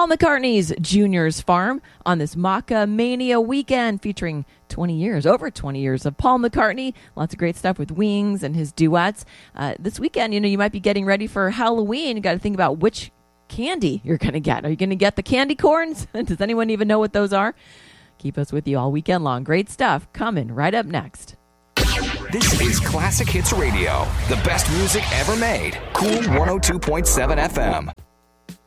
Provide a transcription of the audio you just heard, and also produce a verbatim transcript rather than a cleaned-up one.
Paul McCartney's Junior's Farm on this Maca Mania weekend featuring twenty years, over twenty years of Paul McCartney. Lots of great stuff with Wings and his duets. Uh, this weekend, you know, you might be getting ready for Halloween. You got to think about which candy you're going to get. Are you going to get the candy corns? Does anyone even know what those are? Keep us with you all weekend long. Great stuff coming right up next. This is Classic Hits Radio, the best music ever made. Cool one oh two point seven F M.